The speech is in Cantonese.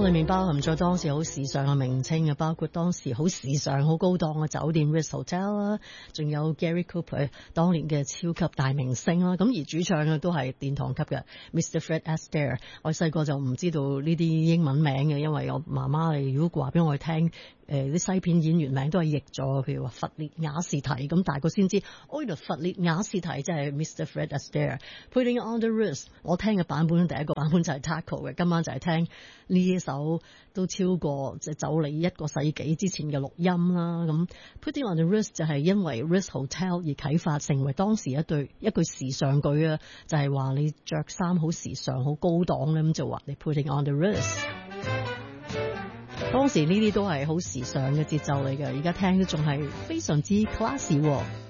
裏面包含咗當時好時尚嘅名稱嘅，包括當時好時尚好高檔嘅酒店 Ritz Hotel 啦，仲有 Gary Cooper 當年嘅超級大明星啦。咁而主唱嘅都係殿堂級嘅 Mr. Fred Astaire。我細個就唔知道呢啲英文名嘅，因為我媽媽如果話俾我聽，啲西片演員名都係譯咗，譬如話弗列雅士提，咁大個先知，原來弗列雅士提即係 Mr. Fred Astaire。Putting on the Ritz， 我聽嘅版本第一個版本就係 Taco 嘅，今晚就係聽呢一首都超過即係走嚟一個世紀之前嘅錄音啦。咁 Putting on the Ritz 就係因為 Ritz Hotel 而啟發成為當時一句時尚句啊，就係話你着衫好時尚好高檔咧，咁就話你 Putting on the Ritz。當時呢啲都係好時尚嘅節奏嚟嘅，而家聽都仲係非常之 classy。